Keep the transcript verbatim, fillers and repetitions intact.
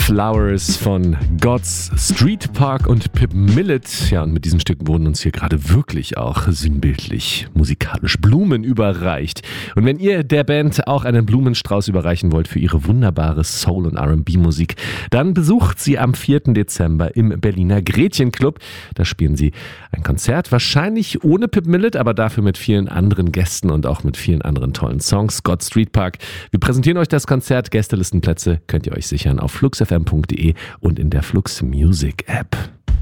Flowers von God's Street Park und Pip Millet. Ja, und mit diesem Stück wurden uns hier gerade wirklich auch sinnbildlich musikalisch Blumen überreicht. Und wenn ihr der Band auch einen Blumenstrauß überreichen wollt für ihre wunderbare Soul- und R and B-Musik, dann besucht sie am vierten Dezember im Berliner Gretchenclub. Da spielen sie ein Konzert, wahrscheinlich ohne Pip Millet, aber dafür mit vielen anderen Gästen und auch mit vielen anderen tollen Songs. God's Street Park. Wir präsentieren euch das Konzert. Gästelistenplätze könnt ihr euch sichern auf flux f m punkt d e und in der Flux Music App.